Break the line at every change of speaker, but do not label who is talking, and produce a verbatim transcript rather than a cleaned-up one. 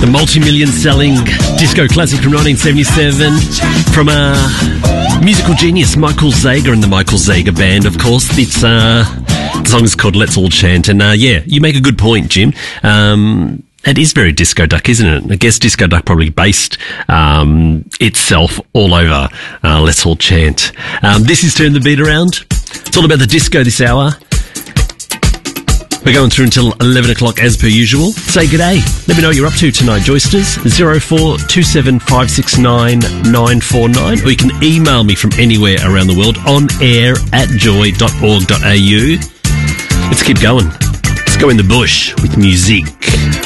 The multi-million selling disco classic from nineteen seventy-seven from a musical genius, Michael Zager and the Michael Zager Band, of course. It's, uh, the song is called Let's All Chant. And, uh, yeah, you make a good point, Jim. Um, It is very Disco Duck, isn't it? I guess Disco Duck probably based um, itself all over uh, Let's All Chant. Um, this is Turn the Beat Around. It's all about the disco this hour. We're going through until eleven o'clock as per usual. Say g'day. Let me know what you're up to tonight, Joysters. zero four two seven five six nine nine four nine. Or you can email me from anywhere around the world on air at joy dot org dot a u. Let's keep going. Let's go in the bush with music.